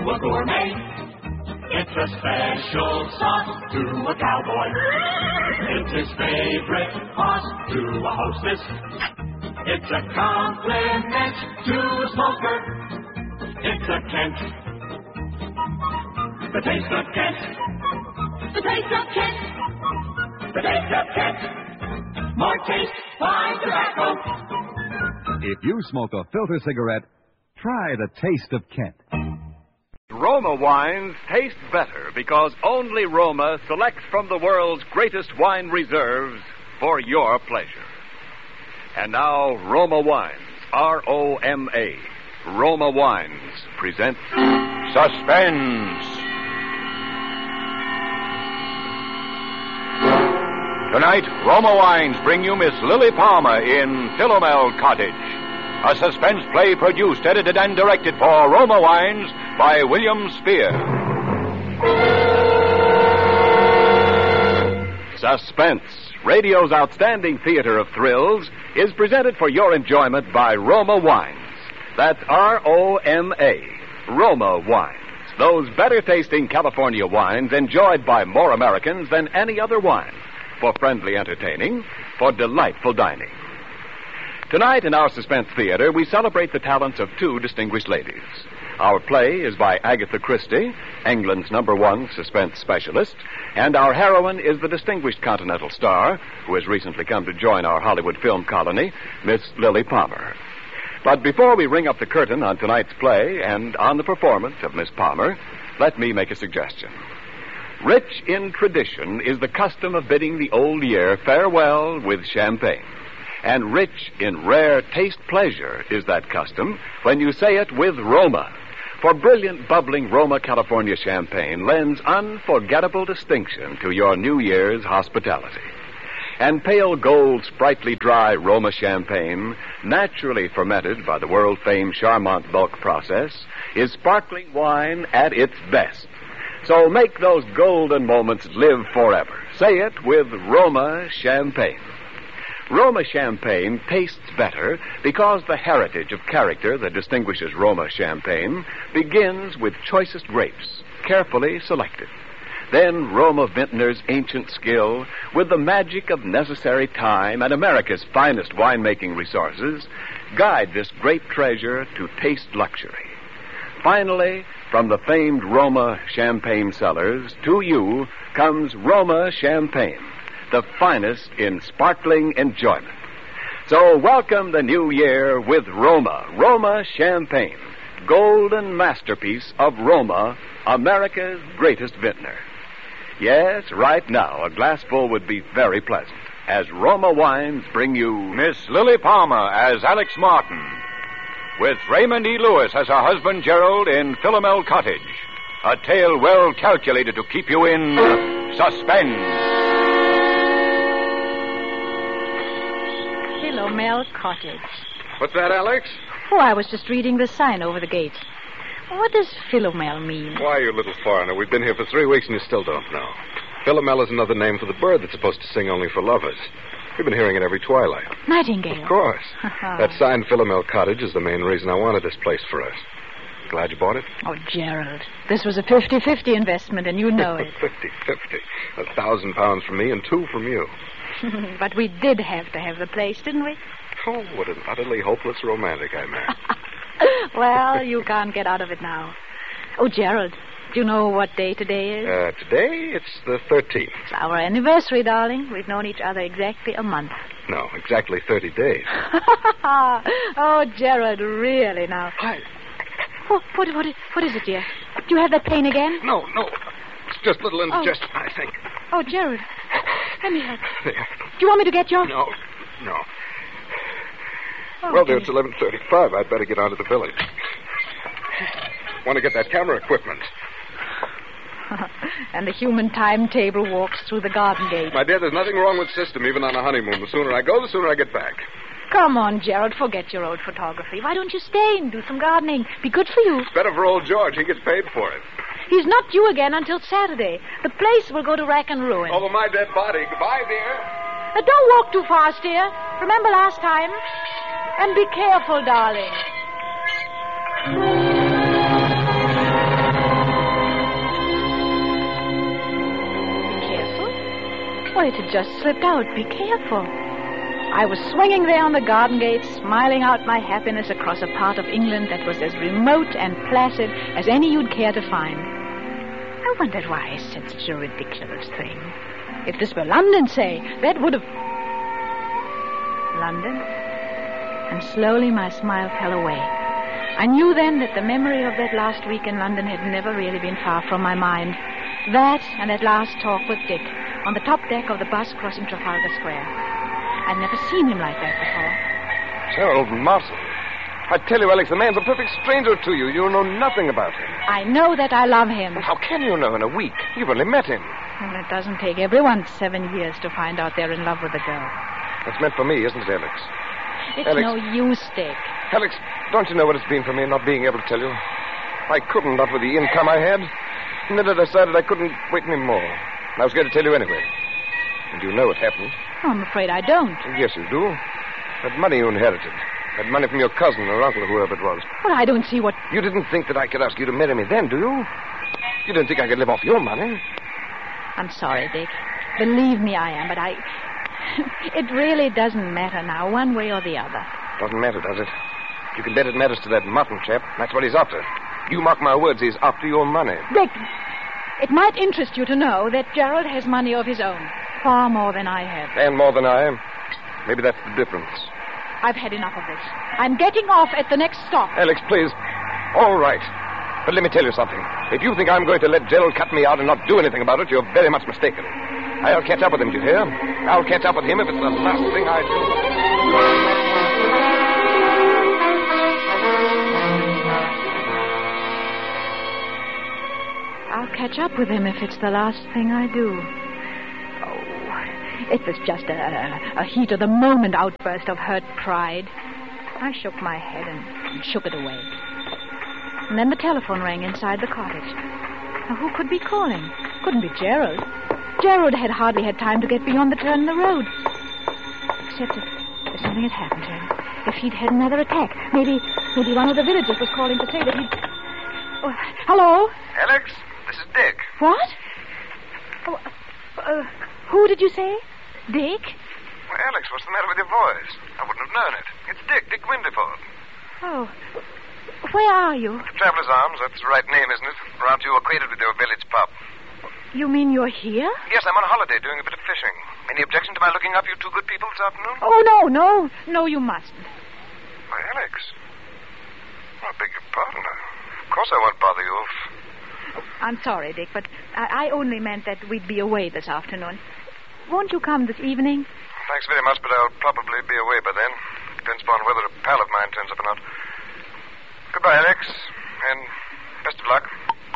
A gourmet. It's a special sauce to a cowboy. It's his favorite sauce to a hostess. It's a compliment to a smoker. It's a Kent. The taste of Kent. The taste of Kent. The taste of Kent. More taste, fine tobacco. If you smoke a filter cigarette, try the taste of Kent. Roma wines taste better because only Roma selects from the world's greatest wine reserves for your pleasure. And now, Roma Wines, R-O-M-A, Roma Wines present Suspense. Tonight, Roma Wines bring you Miss Lily Palmer in Philomel Cottage, a suspense play produced, edited, and directed for Roma Wines by William Spear. Suspense, radio's outstanding theater of thrills, is presented for your enjoyment by Roma Wines. That's R-O-M-A, Roma Wines. Those better-tasting California wines enjoyed by more Americans than any other wine. For friendly entertaining, for delightful dining. Tonight in our Suspense Theater, we celebrate the talents of two distinguished ladies. Our play is by Agatha Christie, England's #1 suspense specialist, and our heroine is the distinguished Continental star, who has recently come to join our Hollywood film colony, Miss Lily Palmer. But before we ring up the curtain on tonight's play and on the performance of Miss Palmer, let me make a suggestion. Rich in tradition is the custom of bidding the old year farewell with champagne. And rich in rare taste pleasure is that custom when you say it with Roma. For brilliant, bubbling Roma California champagne lends unforgettable distinction to your New Year's hospitality. And pale gold, sprightly dry Roma champagne, naturally fermented by the world-famed Charmant bulk process, is sparkling wine at its best. So make those golden moments live forever. Say it with Roma champagne. Roma champagne tastes better because the heritage of character that distinguishes Roma champagne begins with choicest grapes, carefully selected. Then Roma vintners' ancient skill, with the magic of necessary time and America's finest winemaking resources, guide this great treasure to taste luxury. Finally, from the famed Roma champagne cellars, to you comes Roma champagne, the finest in sparkling enjoyment. So welcome the new year with Roma champagne, golden masterpiece of Roma, America's greatest vintner. Yes, right now, a glassful would be very pleasant, as Roma Wines bring you Miss Lily Palmer as Alex Martin, with Raymond E. Lewis as her husband Gerald in Philomel Cottage. A tale well calculated to keep you in suspense. Philomel Cottage. What's that, Alex? Oh, I was just reading the sign over the gate. What does Philomel mean? Why, you little foreigner, we've been here for 3 weeks and you still don't know. Philomel is another name for the bird that's supposed to sing only for lovers. We've been hearing it every twilight. Nightingale. Of course. That sign, Philomel Cottage, is the main reason I wanted this place for us. Glad you bought it? Oh, Gerald, this was a 50-50 investment, and you know it. 50-50. £1,000 from me and 2 from you. But we did have to have the place, didn't we? Oh, what an utterly hopeless romantic I married. Well, you can't get out of it now. Oh, Gerald, do you know what day today is? Today, it's the 13th. It's our anniversary, darling. We've known each other exactly a month. No, exactly 30 days. Oh, Gerald, really now. Hi. What is it, dear? Do you have that pain again? No. It's just a little indigestion, I think. Oh, Gerald. Let me help. There. Do you want me to get your... No. Oh, Well, dear, it's 11:35. I'd better get on to the village. Want to get that camera equipment. And the human timetable walks through the garden gate. My dear, there's nothing wrong with system, even on a honeymoon. The sooner I go, the sooner I get back. Come on, Gerald, forget your old photography. Why don't you stay and do some gardening? Be good for you. It's better for old George. He gets paid for it. He's not due again until Saturday. The place will go to rack and ruin. Over my dead body. Goodbye, dear. Don't walk too fast, dear. Remember last time? And be careful, darling. Oh, it had just slipped out. Be careful. I was swinging there on the garden gate, smiling out my happiness across a part of England that was as remote and placid as any you'd care to find. I wondered why I said such a ridiculous thing. If this were London, say, that would have... London? And slowly my smile fell away. I knew then that the memory of that last week in London had never really been far from my mind. That and that last talk with Dick on the top deck of the bus crossing Trafalgar Square. I'd never seen him like that before. Gerald Martin. I tell you, Alex, the man's a perfect stranger to you. You know nothing about him. I know that I love him. How can you know in a week? You've only met him. Well, it doesn't take everyone 7 years to find out they're in love with a girl. That's meant for me, isn't it, Alex? It's Alex. no use, Dick. Alex, don't you know what it's been for me not being able to tell you? I couldn't, not with the income I had. And then I decided I couldn't wait any more. I was going to tell you anyway. And you know what happened. Oh, I'm afraid I don't. Yes, you do. That money you inherited. That money from your cousin or uncle or whoever it was. Well, I don't see what... You didn't think that I could ask you to marry me then, do you? You didn't think I could live off your money? I'm sorry, Dick. Believe me, I am, but I... It really doesn't matter now, one way or the other. Doesn't matter, does it? You can bet it matters to that Martin chap. That's what he's after. You mark my words, he's after your money. Dick, it might interest you to know that Gerald has money of his own. Far more than I have. And more than I am. Maybe that's the difference. I've had enough of this. I'm getting off at the next stop. Alex, please. All right. But let me tell you something. If you think I'm going to let Gerald cut me out and not do anything about it, you're very much mistaken. I'll catch up with him, do you hear? I'll catch up with him if it's the last thing I do. I'll catch up with him if it's the last thing I do. Oh, it was just a heat of the moment outburst of hurt pride. I shook my head and shook it away. And then the telephone rang inside the cottage. Now, who could be calling? Couldn't be Gerald. Gerald had hardly had time to get beyond the turn in the road. Except if something had happened to him. If he'd had another attack. Maybe one of the villagers was calling to say that he'd... Oh, hello? Alex, this is Dick. What? Oh, who did you say? Dick? Well, Alex, what's the matter with your voice? I wouldn't have known it. It's Dick Windyford. Oh, where are you? Traveler's Arms, that's the right name, isn't it? Or aren't you acquainted with your village pub? You mean you're here? Yes, I'm on holiday doing a bit of fishing. Any objection to my looking up you two good people this afternoon? Oh, no, you mustn't. Why, Alex. I beg your pardon. Of course I won't bother you if... I'm sorry, Dick, but I only meant that we'd be away this afternoon. Won't you come this evening? Thanks very much, but I'll probably be away by then. Depends upon whether a pal of mine turns up or not. Goodbye, Alex, and best of luck.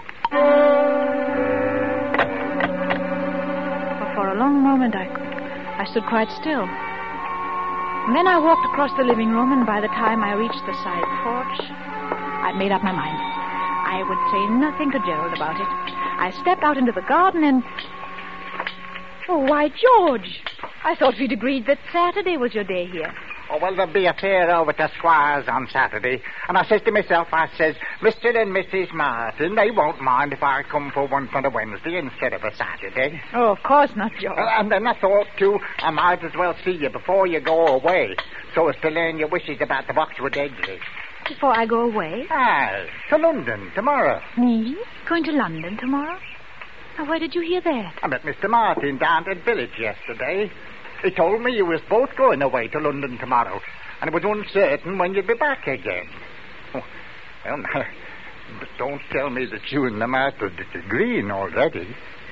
For a long moment, I stood quite still. And then I walked across the living room, and by the time I reached the side porch, I'd made up my mind. I would say nothing to Gerald about it. I stepped out into the garden and... Oh, why, George! I thought we'd agreed that Saturday was your day here. Oh, well, there'll be a fair over to Squire's on Saturday. And I says to myself, Mr. and Mrs. Martin, they won't mind if I come for once on a Wednesday instead of a Saturday. Oh, of course not, George. And then I thought, too, I might as well see you before you go away, so as to learn your wishes about the Boxwood exit. Before I go away? Aye, to London tomorrow. Me? Going to London tomorrow? Now, where did you hear that? I met Mr. Martin down at the village yesterday. He told me you was both going away to London tomorrow, and it was uncertain when you'd be back again. Oh, well, now, but don't tell me that you and the master disagreeing already.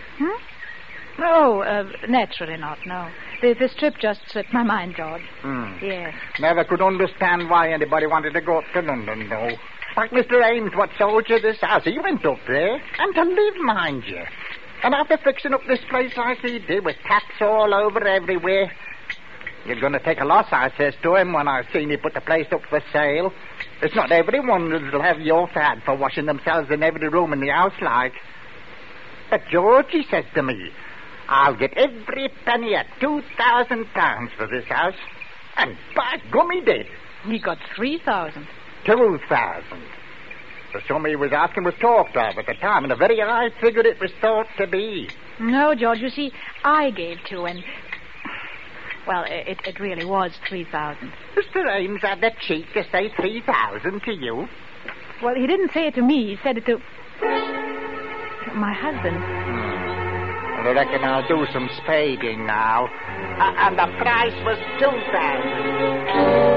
Oh, naturally not, no. This trip just slipped my mind, George. Yes. Never could understand why anybody wanted to go up to London, though. Like Mr. Ames, what sold you this house, he went up there, and to live, mind you. And after fixing up this place like he did, with taps all over everywhere, you're going to take a loss, I says to him, when I seen he put the place up for sale. It's not everyone that'll have your fad for washing themselves in every room in the house, like. But George, he says to me, I'll get every penny at £2,000 for this house. And by gum, he did. He got 3,000. 2,000. The sum he was asking was talked of at the time, and a very high figure it was thought to be. No, George, you see, I gave 2 and... Well, it really was 3,000. Mr. Ames had the cheek to say 3,000 to you. Well, he didn't say it to me. He said it to my husband. I reckon I'll do some spading now. And the price was 2,000.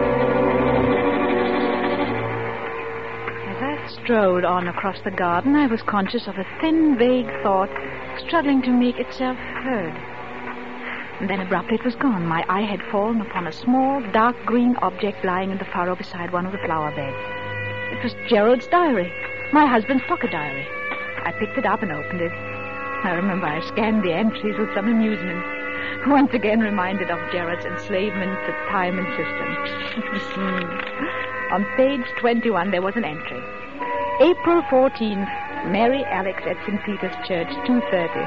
As I strolled on across the garden, I was conscious of a thin, vague thought struggling to make itself heard. And then abruptly it was gone. My eye had fallen upon a small, dark green object lying in the furrow beside one of the flower beds. It was Gerald's diary, my husband's pocket diary. I picked it up and opened it. I remember I scanned the entries with some amusement, once again reminded of Gerald's enslavement to time and system. On page 21 there was an entry. April 14th, Mary Alex at St. Peter's Church, 2:30.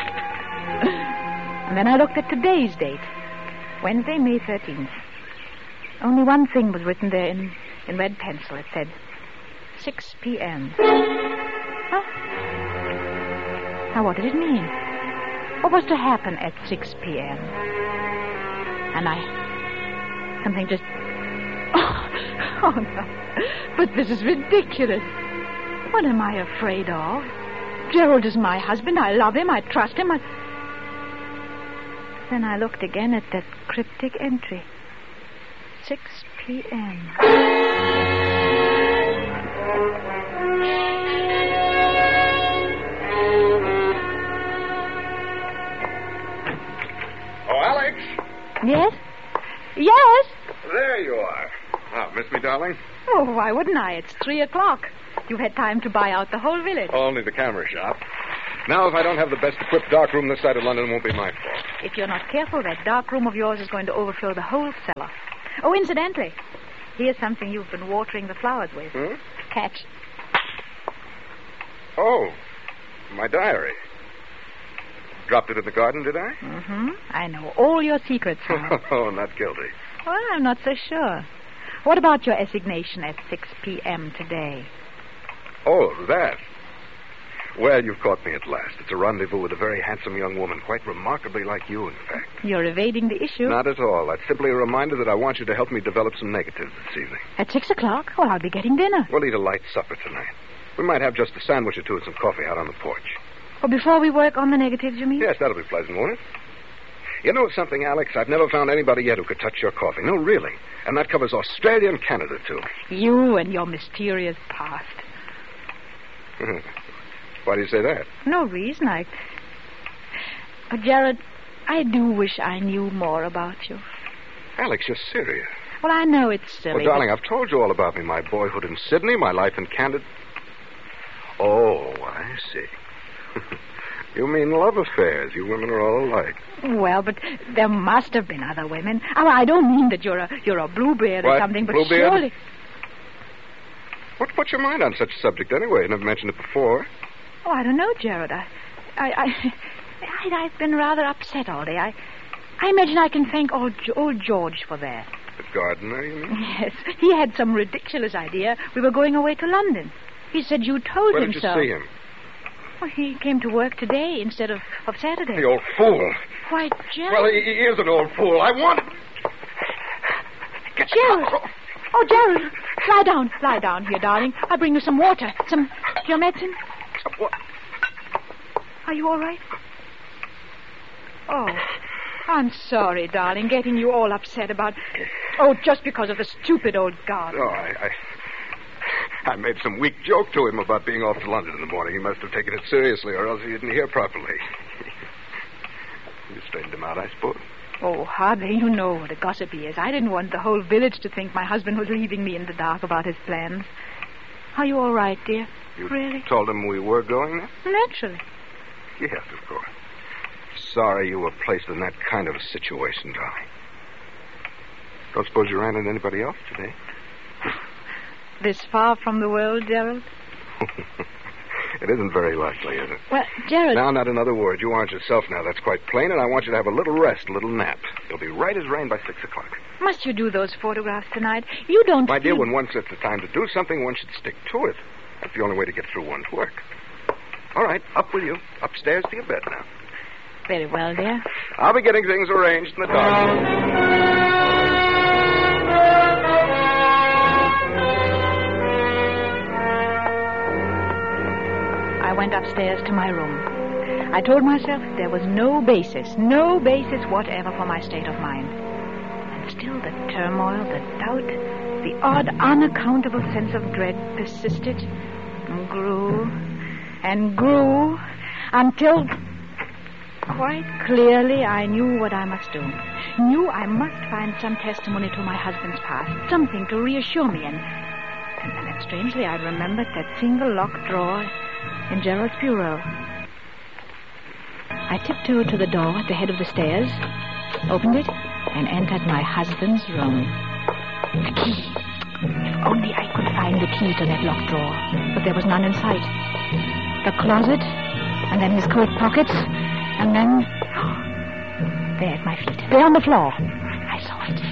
And then I looked at today's date, Wednesday, May 13th. Only one thing was written there in red pencil. It said, 6 p.m. Huh? Now, what did it mean? What was to happen at 6 p.m.? And something just... Oh, no. But this is ridiculous. What am I afraid of? Gerald is my husband. I love him. I trust him. Then I looked again at that cryptic entry. 6 p.m. Oh, Alex. Yes? Yes? There you are. Oh, miss me, darling? Oh, why wouldn't I? It's 3:00. You've had time to buy out the whole village. Only the camera shop. Now, if I don't have the best equipped dark room this side of London, it won't be my fault. If you're not careful, that dark room of yours is going to overfill the whole cellar. Oh, incidentally, here's something you've been watering the flowers with. Catch. Oh, my diary. Dropped it in the garden, did I? Mm-hmm. I know all your secrets, Sam. Oh, not guilty. Well, I'm not so sure. What about your assignation at 6 p.m. today? Oh, that. Well, you've caught me at last. It's a rendezvous with a very handsome young woman, quite remarkably like you, in fact. You're evading the issue. Not at all. That's simply a reminder that I want you to help me develop some negatives this evening. At 6:00? Well, I'll be getting dinner. We'll eat a light supper tonight. We might have just a sandwich or two and some coffee out on the porch. Well, before we work on the negatives, you mean? Yes, that'll be pleasant, won't it? You know something, Alex? I've never found anybody yet who could touch your coffee. No, really. And that covers Australia and Canada, too. You and your mysterious past. Why do you say that? No reason. But, Jared, I do wish I knew more about you. Alex, you're serious. Well, I know it's silly. Well, darling, I've told you all about me. My boyhood in Sydney, my life in Canada. Oh, I see. You mean love affairs. You women are all alike. Well, but there must have been other women. Oh, I don't mean that you're a Bluebeard or something, but Bluebeard? surely... What's your mind on such a subject anyway? Never mentioned it before. Oh, I don't know, Jared. I've been rather upset all day. I imagine I can thank old George for that. The gardener, you mean? Yes. He had some ridiculous idea. We were going away to London. He said you told Where him did so. you see him? Well, he came to work today instead of Saturday. The old fool. Why, Gerald... Well, he is an old fool. I want... Gerald! Oh, Gerald! Lie down here, darling. I'll bring you some water. Your medicine? What? Are you all right? Oh, I'm sorry, darling, getting you all upset about... Oh, just because of the stupid old garden. Oh, I made some weak joke to him about being off to London in the morning. He must have taken it seriously, or else he didn't hear properly. You straightened him out, I suppose. Oh, hardly. You know what a gossip he is. I didn't want the whole village to think my husband was leaving me in the dark about his plans. Are you all right, dear? You really? Told him we were going there? Naturally. Yes, of course. Sorry you were placed in that kind of a situation, darling. Don't suppose you ran into anybody else today? This far from the world, Gerald? It isn't very likely, is it? Well, Gerald... Now, not another word. You aren't yourself now. That's quite plain, and I want you to have a little rest, a little nap. You'll be right as rain by 6:00. Must you do those photographs tonight? You don't... My dear, when one sets the time to do something, one should stick to it. That's the only way to get through one's work. All right, up with you. Upstairs to your bed now. Very well, dear. I'll be getting things arranged in the dark. I went upstairs to my room. I told myself there was no basis whatever for my state of mind. And still the turmoil, the doubt, the odd, unaccountable sense of dread persisted and grew until quite clearly I knew what I must do. Knew I must find some testimony to my husband's past, something to reassure me. And then strangely I remembered that single locked drawer in Gerald's bureau. I tiptoed to the door at the head of the stairs, opened it, and entered my husband's room. The key. If only I could find the key to that locked drawer. But there was none in sight. The closet, and then his coat pockets, and then... there at my feet. There on the floor. I saw it.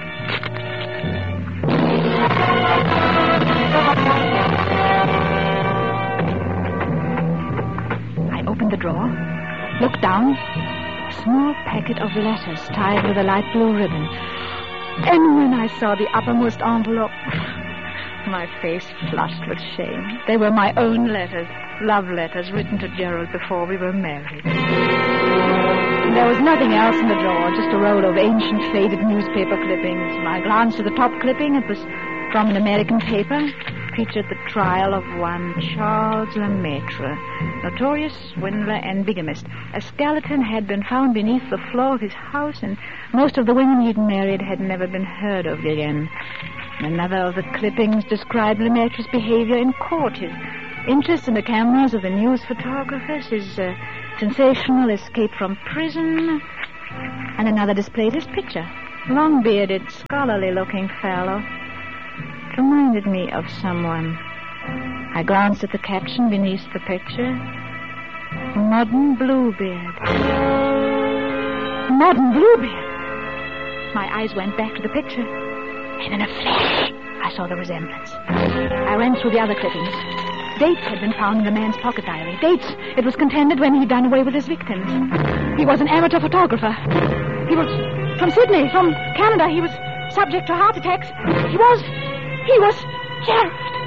I opened the drawer, looked down. A small packet of letters tied with a light blue ribbon. And when I saw the uppermost envelope, my face flushed with shame. They were my own letters, love letters written to Gerald before we were married. There was nothing else in the drawer, just a roll of ancient, faded newspaper clippings. I glanced at the top clipping. It was from an American paper. Featured the trial of one Charles Lemaitre, notorious swindler and bigamist. A skeleton had been found beneath the floor of his house, and most of the women he'd married had never been heard of again. Another of the clippings described Lemaitre's behavior in court, his interest in the cameras of the news photographers, his sensational escape from prison, and another displayed his picture. Long-bearded, scholarly-looking fellow. It reminded me of someone. I glanced at the caption beneath the picture. Modern Bluebeard. Modern Bluebeard. My eyes went back to the picture, and in a flash, I saw the resemblance. I ran through the other clippings. Dates had been found in the man's pocket diary. Dates, it was contended, when he'd done away with his victims. He was an amateur photographer. He was from Sydney, from Canada. He was subject to heart attacks. He was Gerald.